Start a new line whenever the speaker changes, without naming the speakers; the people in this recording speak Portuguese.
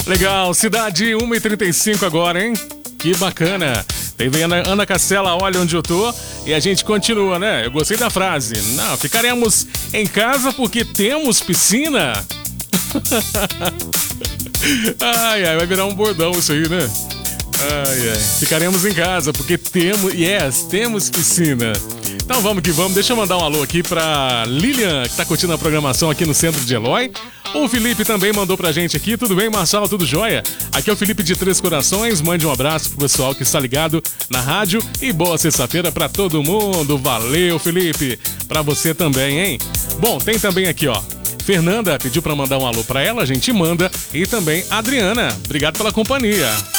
Legal, cidade 1h35 agora, hein? Que bacana. Teve Ana Castela, olha onde eu tô. E a gente continua, né? Eu gostei da frase. Não, ficaremos em casa porque temos piscina. Ai, vai virar um bordão isso aí, né? Ai. Ficaremos em casa porque temos piscina. Então vamos que vamos. Deixa eu mandar um alô aqui pra Lilian, que tá curtindo a programação aqui no centro de Eloy. O Felipe também mandou pra gente aqui. Tudo bem, Marcelo? Tudo jóia? Aqui é o Felipe de Três Corações. Mande um abraço pro pessoal que está ligado na rádio. E boa sexta-feira pra todo mundo. Valeu, Felipe. Pra você também, hein? Bom, tem também aqui, ó. Fernanda pediu pra mandar um alô pra ela. A gente manda. E também Adriana. Obrigado pela companhia.